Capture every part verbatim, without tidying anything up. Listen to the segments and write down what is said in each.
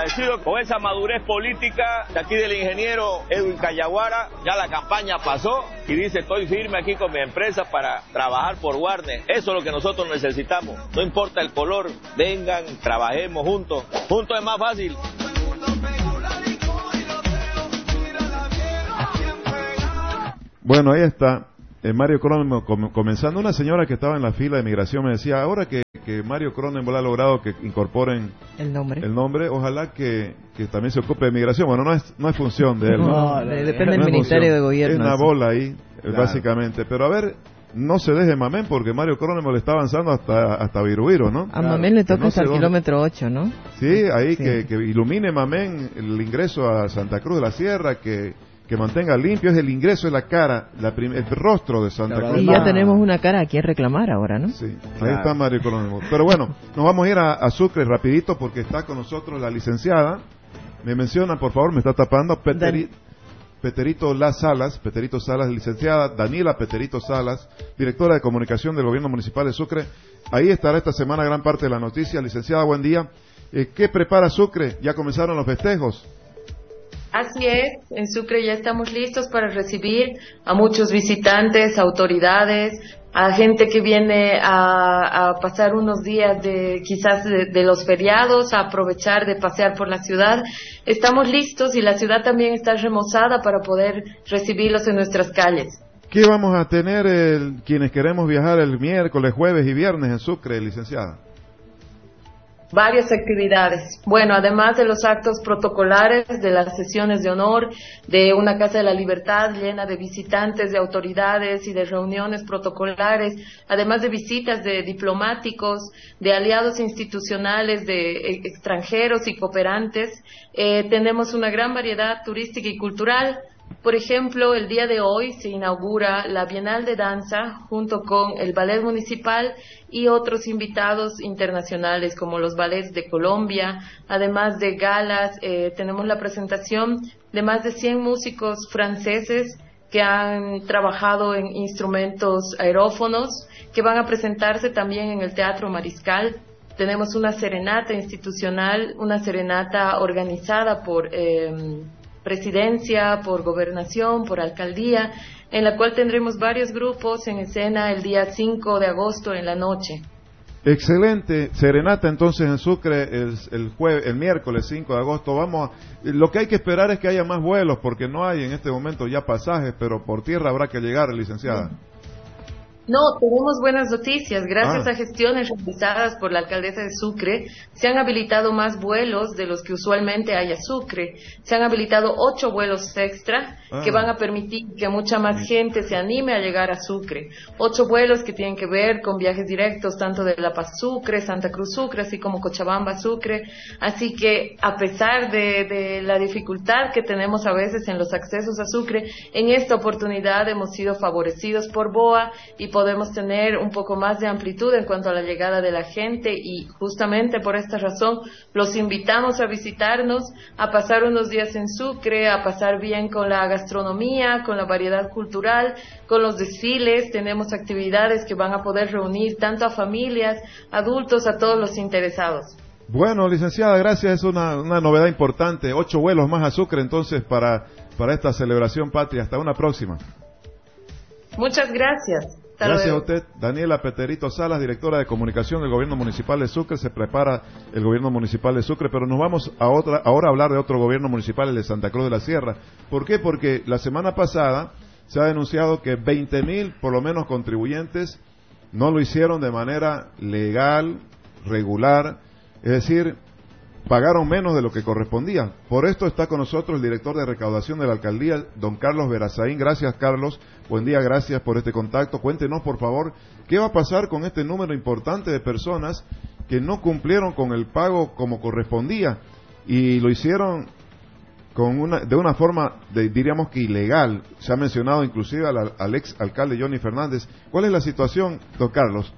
agradecido con esa madurez política de aquí del ingeniero Edwin Cayaguara. Ya la campaña pasó y dice, estoy firme aquí con mi empresa para trabajar por Warner. Eso es lo que nosotros necesitamos. No importa el color, vengan, trabajemos juntos. Juntos es más fácil. Bueno, ahí está eh, Mario Cronenberg com comenzando. Una señora que estaba en la fila de migración me decía, ahora que, que Mario Cronenberg ha logrado que incorporen el nombre, el nombre ojalá que, que también se ocupe de migración. Bueno, no es, no es función de él. No, no, no, depende del no Ministerio de Gobierno. Es una bola ahí, claro, básicamente. Pero a ver, no se deje Mamén, porque Mario Cronenberg le está avanzando hasta hasta Viruiro, ¿no? A Mamén le toca no hasta el kilómetro ocho, ¿no? Sí, ahí sí. Que, que ilumine Mamén el ingreso a Santa Cruz de la Sierra, que... que mantenga limpio, es el ingreso de la cara, la el rostro de Santa Cruz. Y ya tenemos una cara a quien reclamar ahora, ¿no? Sí, claro. Ahí está Mario Cronenberg. Pero bueno, nos vamos a ir a, a Sucre rapidito porque está con nosotros la licenciada. Me menciona, por favor, me está tapando, Peteri, Peterito Las Salas, Peterito Salas, licenciada Daniela Peterito Salas, directora de comunicación del Gobierno Municipal de Sucre. Ahí estará esta semana gran parte de la noticia. Licenciada, buen día. Eh, ¿Qué prepara Sucre? ¿Ya comenzaron los festejos? Así es, en Sucre ya estamos listos para recibir a muchos visitantes, autoridades, a gente que viene a, a pasar unos días de quizás de, de los feriados, a aprovechar de pasear por la ciudad. Estamos listos y la ciudad también está remozada para poder recibirlos en nuestras calles. ¿Qué vamos a tener el, quienes queremos viajar el miércoles, jueves y viernes en Sucre, licenciada? Varias actividades. Bueno, además de los actos protocolares, de las sesiones de honor, de una Casa de la Libertad llena de visitantes, de autoridades y de reuniones protocolares, además de visitas de diplomáticos, de aliados institucionales, de extranjeros y cooperantes, eh, tenemos una gran variedad turística y cultural. Por ejemplo, el día de hoy se inaugura la Bienal de Danza junto con el Ballet Municipal y otros invitados internacionales como los ballets de Colombia. Además de galas, eh, tenemos la presentación de más de cien músicos franceses que han trabajado en instrumentos aerófonos, que van a presentarse también en el Teatro Mariscal. Tenemos una serenata institucional, una serenata organizada por... Eh, presidencia, por gobernación, por alcaldía, en la cual tendremos varios grupos en escena el día cinco de agosto en la noche. Excelente, serenata entonces en Sucre el, el jueves, el miércoles cinco de agosto. Vamos a, lo que hay que esperar es que haya más vuelos, porque no hay en este momento ya pasajes, pero por tierra habrá que llegar, licenciada. No, tenemos buenas noticias. Gracias ah. a gestiones realizadas por la alcaldesa de Sucre, se han habilitado más vuelos de los que usualmente hay a Sucre. Se han habilitado ocho vuelos extra ah. que van a permitir que mucha más gente se anime a llegar a Sucre. Ocho vuelos que tienen que ver con viajes directos tanto de La Paz Sucre, Santa Cruz Sucre, así como Cochabamba Sucre. Así que a pesar de, de la dificultad que tenemos a veces en los accesos a Sucre, en esta oportunidad hemos sido favorecidos por B O A y podemos tener un poco más de amplitud en cuanto a la llegada de la gente y justamente por esta razón los invitamos a visitarnos, a pasar unos días en Sucre, a pasar bien con la gastronomía, con la variedad cultural, con los desfiles. Tenemos actividades que van a poder reunir tanto a familias, adultos, a todos los interesados. Bueno, licenciada, gracias, es una, una novedad importante, ocho vuelos más a Sucre entonces para, para esta celebración patria. Hasta una próxima. Muchas gracias. Hasta Gracias luego. a usted, Daniela Peterito Salas, directora de comunicación del Gobierno Municipal de Sucre. Se prepara el Gobierno Municipal de Sucre, pero nos vamos a otra, ahora a hablar de otro gobierno municipal, el de Santa Cruz de la Sierra. ¿Por qué? Porque la semana pasada se ha denunciado que veinte mil, por lo menos, contribuyentes no lo hicieron de manera legal, regular, es decir, pagaron menos de lo que correspondía. Por esto está con nosotros el director de recaudación de la alcaldía, don Carlos Verazaín. Gracias, Carlos. Buen día, gracias por este contacto. Cuéntenos, por favor, qué va a pasar con este número importante de personas que no cumplieron con el pago como correspondía y lo hicieron con una, de una forma, de, diríamos que ilegal. Se ha mencionado inclusive al, al ex alcalde Johnny Fernández. ¿Cuál es la situación, don Carlos?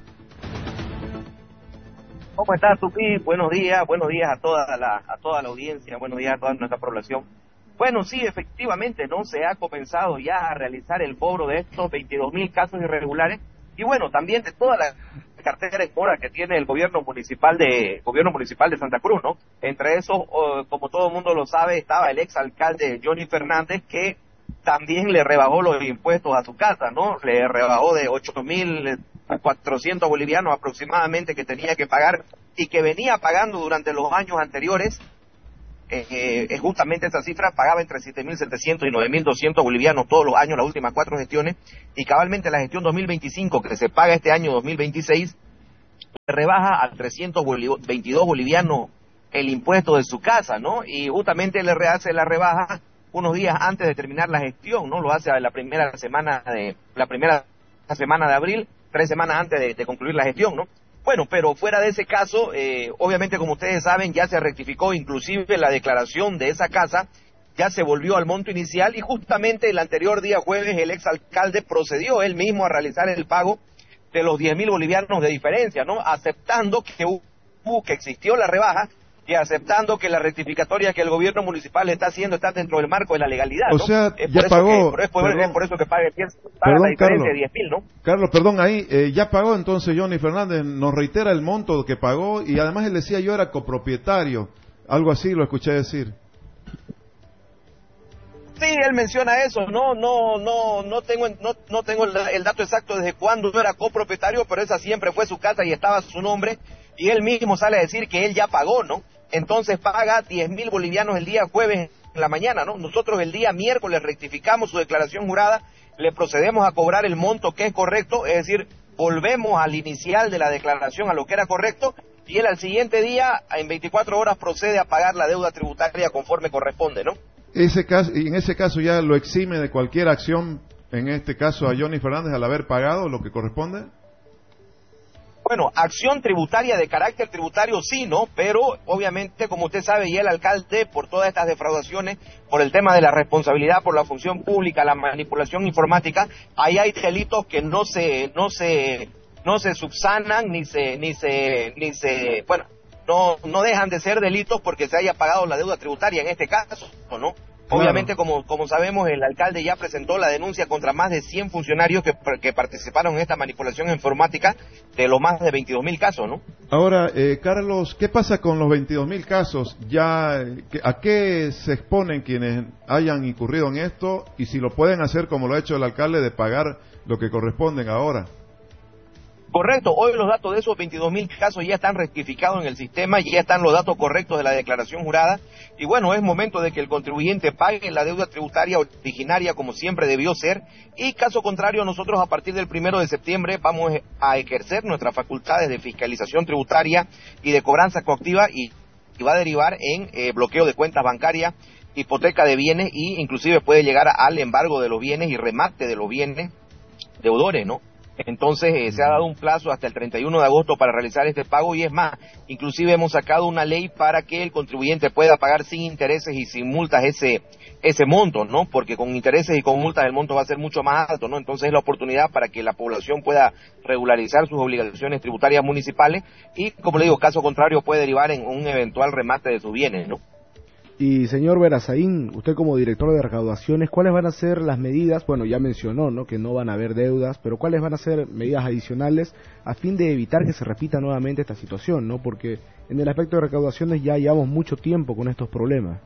¿Cómo estás, Tupi? Buenos días, buenos días a toda la a toda la audiencia, buenos días a toda nuestra población. Bueno, sí, efectivamente, no se ha comenzado ya a realizar el cobro de estos veintidós mil casos irregulares y bueno, también de todas las cartera en mora que tiene el gobierno municipal de gobierno municipal de Santa Cruz, ¿no? Entre esos, oh, como todo el mundo lo sabe, estaba el exalcalde Johnny Fernández, que también le rebajó los impuestos a su casa, ¿no? Le rebajó de ocho mil cuatrocientos bolivianos aproximadamente que tenía que pagar y que venía pagando durante los años anteriores. Eh, eh, justamente esa cifra pagaba entre siete mil setecientos y nueve mil doscientos bolivianos todos los años, las últimas cuatro gestiones, y cabalmente la gestión dos mil veinticinco, que se paga este año dos mil veintiséis, rebaja a trescientos veintidós bolivianos el impuesto de su casa, ¿no? Y justamente le hace la rebaja unos días antes de terminar la gestión, ¿no? Lo hace a la primera semana de la primera semana de abril, tres semanas antes de, de concluir la gestión, ¿no? Bueno, pero fuera de ese caso, eh, obviamente como ustedes saben, ya se rectificó inclusive la declaración de esa casa, ya se volvió al monto inicial y justamente el anterior día jueves el exalcalde procedió él mismo a realizar el pago de los diez mil bolivianos de diferencia, ¿no? Aceptando que hubo, que existió la rebaja y aceptando que la rectificatoria que el gobierno municipal está haciendo está dentro del marco de la legalidad, ¿no? O sea, es ya pagó. Que, es, por, perdón, es por eso que paga, paga perdón, la diferencia Carlos, de diez mil, ¿no? Carlos, perdón, ahí eh, ya pagó entonces Johnny Fernández, nos reitera el monto que pagó y además él decía yo era copropietario, algo así lo escuché decir. Sí, él menciona eso, no, no, no, no tengo, no, no tengo el, el dato exacto desde cuándo era copropietario, pero esa siempre fue su casa y estaba su nombre, y él mismo sale a decir que él ya pagó, ¿no? Entonces paga diez mil bolivianos el día jueves en la mañana, ¿no? Nosotros el día miércoles rectificamos su declaración jurada, le procedemos a cobrar el monto que es correcto, es decir, volvemos al inicial de la declaración a lo que era correcto, y él al siguiente día, en veinticuatro horas, procede a pagar la deuda tributaria conforme corresponde, ¿no? Ese caso, y en ese caso ya lo exime de cualquier acción, en este caso a Johnny Fernández, al haber pagado lo que corresponde. Bueno, acción tributaria de carácter tributario sí, ¿no? Pero obviamente, como usted sabe, y el alcalde, por todas estas defraudaciones, por el tema de la responsabilidad por la función pública, la manipulación informática, ahí hay delitos que no se, no se, no se subsanan, ni se, ni se, ni se, bueno, no, no dejan de ser delitos porque se haya pagado la deuda tributaria en este caso, ¿no? Claro. Obviamente, como, como sabemos, el alcalde ya presentó la denuncia contra más de cien funcionarios que, que participaron en esta manipulación informática de los más de veintidós mil casos, ¿no? Ahora, eh, Carlos, ¿qué pasa con los veintidós mil casos? Ya, ¿a qué se exponen quienes hayan incurrido en esto? Y si lo pueden hacer como lo ha hecho el alcalde, de pagar lo que corresponden ahora. Correcto, hoy los datos de esos veintidós mil casos ya están rectificados en el sistema, ya están los datos correctos de la declaración jurada, y bueno, es momento de que el contribuyente pague la deuda tributaria originaria como siempre debió ser, y caso contrario, nosotros a partir del primero de septiembre vamos a ejercer nuestras facultades de fiscalización tributaria y de cobranza coactiva, y, y va a derivar en eh, bloqueo de cuentas bancarias, hipoteca de bienes, y inclusive puede llegar al embargo de los bienes y remate de los bienes deudores, ¿no? Entonces eh, se ha dado un plazo hasta el treinta y uno de agosto para realizar este pago, y es más, inclusive hemos sacado una ley para que el contribuyente pueda pagar sin intereses y sin multas ese ese monto, ¿no? Porque con intereses y con multas el monto va a ser mucho más alto, ¿no? Entonces es la oportunidad para que la población pueda regularizar sus obligaciones tributarias municipales y, como le digo, caso contrario puede derivar en un eventual remate de sus bienes, ¿no? Y señor Verazaín, usted como director de recaudaciones, ¿cuáles van a ser las medidas? Bueno, ya mencionó, ¿no?, que no van a haber deudas, pero ¿cuáles van a ser medidas adicionales a fin de evitar que se repita nuevamente esta situación, ¿no? Porque en el aspecto de recaudaciones ya llevamos mucho tiempo con estos problemas.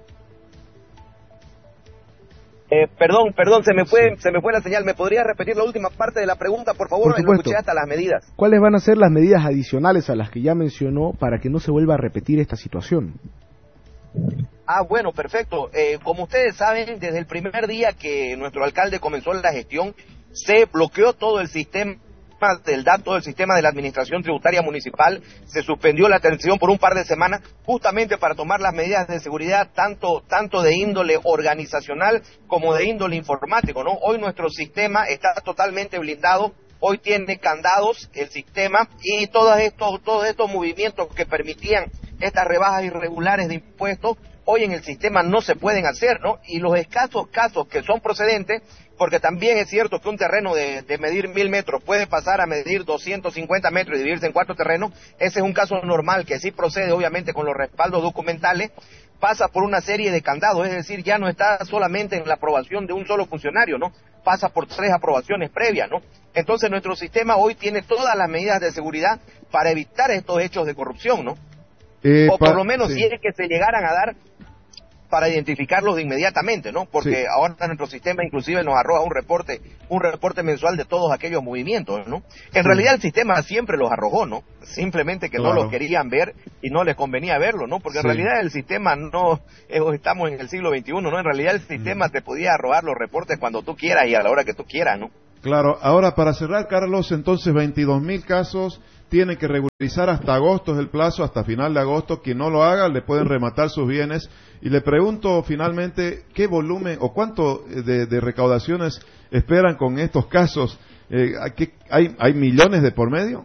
Eh, perdón, perdón, se me fue, sí. se me fue la señal. ¿Me podría repetir la última parte de la pregunta, por favor? Por supuesto. No escuché hasta las medidas. ¿Cuáles van a ser las medidas adicionales a las que ya mencionó para que no se vuelva a repetir esta situación? Ah, bueno, perfecto. Eh, como ustedes saben, desde el primer día que nuestro alcalde comenzó la gestión, se bloqueó todo el sistema del dato del sistema de la administración tributaria municipal, se suspendió la atención por un par de semanas, justamente para tomar las medidas de seguridad, tanto, tanto de índole organizacional como de índole informático, ¿no? Hoy nuestro sistema está totalmente blindado. Hoy tiene candados el sistema, y todos estos, todos estos movimientos que permitían estas rebajas irregulares de impuestos, hoy en el sistema no se pueden hacer, ¿no? Y los escasos casos que son procedentes, porque también es cierto que un terreno de, de medir mil metros puede pasar a medir doscientos cincuenta metros y dividirse en cuatro terrenos, ese es un caso normal que sí procede obviamente con los respaldos documentales, pasa por una serie de candados, es decir, ya no está solamente en la aprobación de un solo funcionario, ¿no? Pasa por tres aprobaciones previas, ¿no? Entonces nuestro sistema hoy tiene todas las medidas de seguridad para evitar estos hechos de corrupción, ¿no? Eh, o por lo menos sí. Si es que se llegaran a dar, para identificarlos de inmediatamente, ¿no? Porque sí. Ahora nuestro sistema inclusive nos arroja un reporte, un reporte mensual de todos aquellos movimientos, ¿no? En sí. realidad el sistema siempre los arrojó, ¿no? Simplemente que claro. no los querían ver y no les convenía verlo, ¿no? Porque sí. en realidad el sistema no, eh, estamos en el siglo veintiuno, ¿no? En realidad el sistema mm. te podía arrojar los reportes cuando tú quieras y a la hora que tú quieras, ¿no? Claro, ahora para cerrar, Carlos, entonces veintidós mil casos, tienen que regularizar hasta agosto, es el plazo, hasta final de agosto. Quien no lo haga, le pueden rematar sus bienes. Y le pregunto finalmente, ¿qué volumen o cuánto de, de recaudaciones esperan con estos casos? Eh, ¿hay, ¿Hay millones de por medio?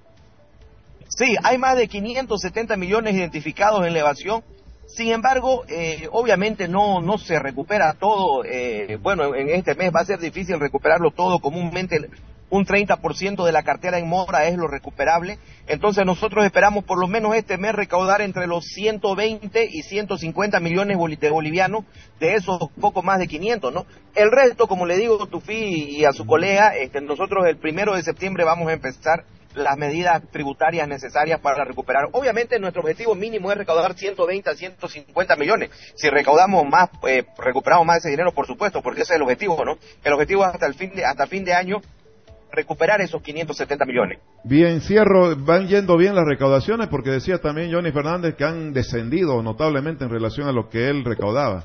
Sí, hay más de quinientos setenta millones identificados en la evasión. Sin embargo, eh, obviamente no no se recupera todo. Eh, bueno, en este mes va a ser difícil recuperarlo todo. Comúnmente un treinta por ciento de la cartera en mora es lo recuperable. Entonces nosotros esperamos por lo menos este mes recaudar entre los ciento veinte y ciento cincuenta millones de bolivianos, de esos poco más de quinientos, ¿no? El resto, como le digo a Tufí y a su colega, este, nosotros el primero de septiembre vamos a empezar las medidas tributarias necesarias para recuperar. Obviamente nuestro objetivo mínimo es recaudar ciento veinte a ciento cincuenta millones. Si recaudamos más, eh, recuperamos más ese dinero, por supuesto, porque ese es el objetivo, ¿no? El objetivo es hasta el fin de, hasta fin de año recuperar esos quinientos setenta millones. Bien, cierro, van yendo bien las recaudaciones, porque decía también Johnny Fernández que han descendido notablemente en relación a lo que él recaudaba.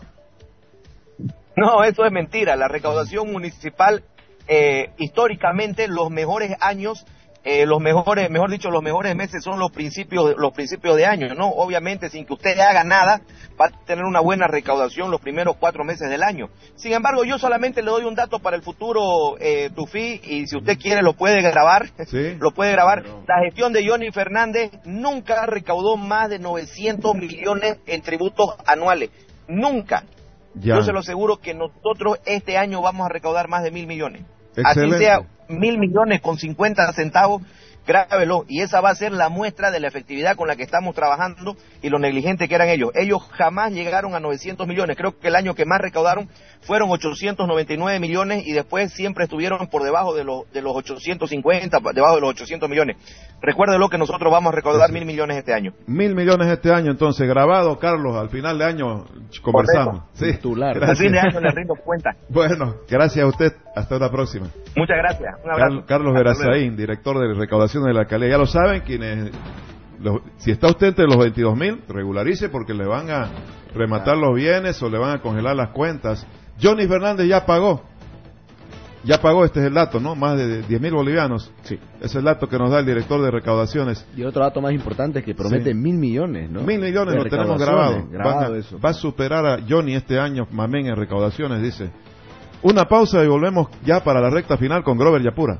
No, eso es mentira. La recaudación municipal, eh, históricamente, los mejores años Eh, los mejores, mejor dicho, los mejores meses son los principios, los principios de año, ¿no? Obviamente, sin que usted haga nada, va a tener una buena recaudación los primeros cuatro meses del año. Sin embargo, yo solamente le doy un dato para el futuro, eh, Tufí, y si usted quiere lo puede grabar, ¿sí? Lo puede grabar. Bueno. La gestión de Johnny Fernández nunca recaudó más de novecientos millones en tributos anuales. Nunca. Ya. Yo se lo aseguro que nosotros este año vamos a recaudar más de mil millones. Excelente. Así sea mil millones con cincuenta centavos, grábelo, y esa va a ser la muestra de la efectividad con la que estamos trabajando y lo negligente que eran ellos. Ellos jamás llegaron a novecientos millones, creo que el año que más recaudaron fueron ochocientos noventa y nueve millones y después siempre estuvieron por debajo de los de los ochocientos cincuenta, debajo de los ochocientos millones. Recuérdelo que nosotros vamos a recaudar mil millones este año. Mil millones este año, entonces, grabado, Carlos, al final de año conversamos. Sí, titular. Al fin de año le rindo cuenta. Bueno, gracias a usted, hasta la próxima. Muchas gracias, un abrazo. Carlos Verazaín, director de recaudación de la alcaldía. Ya lo saben, quienes, los, si está usted entre los veintidós mil, regularice porque le van a rematar los bienes o le van a congelar las cuentas. Johnny Fernández ya pagó, ya pagó, este es el dato, ¿no? Más de diez mil bolivianos. Sí. Es el dato que nos da el director de recaudaciones. Y otro dato más importante es que promete sí. mil millones, ¿no? Mil millones lo tenemos grabado. grabado a, eso. Va a superar a Johnny este año, Mamén, en recaudaciones, dice. Una pausa y volvemos ya para la recta final con Grover Yapura.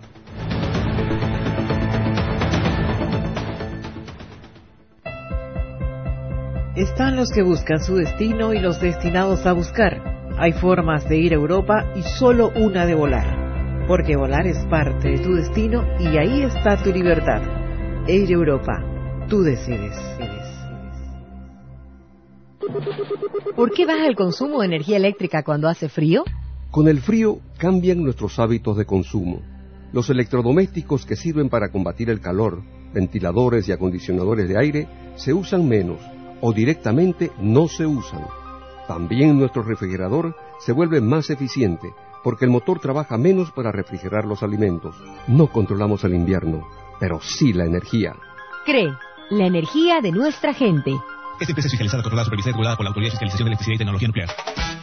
Están los que buscan su destino y los destinados a buscar. Hay formas de ir a Europa y solo una de volar. Porque volar es parte de tu destino y ahí está tu libertad. Air Europa, tú decides. ¿Por qué baja el consumo de energía eléctrica cuando hace frío? Con el frío cambian nuestros hábitos de consumo. Los electrodomésticos que sirven para combatir el calor, ventiladores y acondicionadores de aire, se usan menos o directamente no se usan. También nuestro refrigerador se vuelve más eficiente porque el motor trabaja menos para refrigerar los alimentos. No controlamos el invierno, pero sí la energía. C R E, la energía de nuestra gente. Esta empresa es fiscalizada, controlada, supervisada y regulada por la Autoridad de Fiscalización de Electricidad y Tecnología Nuclear.